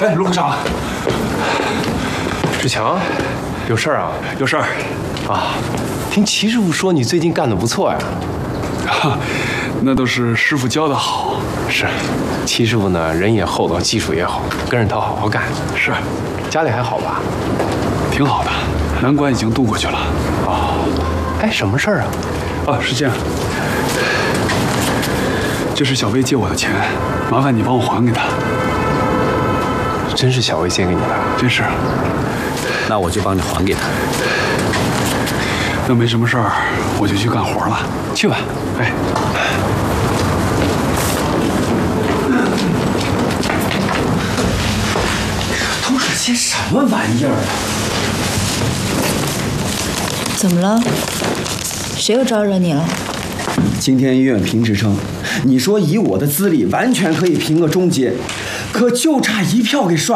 哎，卢科长， 志强，有事儿啊？ 有事儿啊？听齐师傅说你最近干得不错呀。 那都是师傅教的好。 是，齐师傅呢人也厚道，技术也好，跟着他好好干。 是， 家里还好吧？ 挺好的，难关已经渡过去了。 哦，哎，什么事儿啊？ 是这样，这是小薇借我的钱，麻烦你帮我还给她。 真是小薇借给你的？ 真是。 那我就帮你还给他。 那没什么事儿，我就去干活了。 去吧。 哎。 都是些什么玩意儿啊？ 怎么了？谁又招惹你了？ 今天医院评职称，你说以我的资历完全可以评个中阶，可就差一票给刷